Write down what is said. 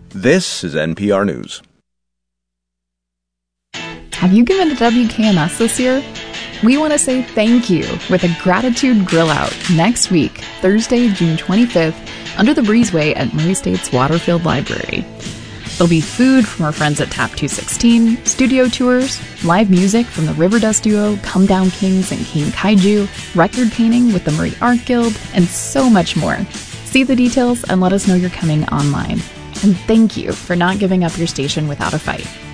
This is NPR News. Have you given to WKMS this year? We want to say thank you with a gratitude grill out next week, Thursday, June 25th, under the breezeway at Murray State's Waterfield Library. There'll be food from our friends at Tap 216, studio tours, live music from the Riverdust duo Come Down Kings and King Kaiju, record painting with the Murray Art Guild, and so much more. See the details and let us know you're coming online. And thank you for not giving up your station without a fight.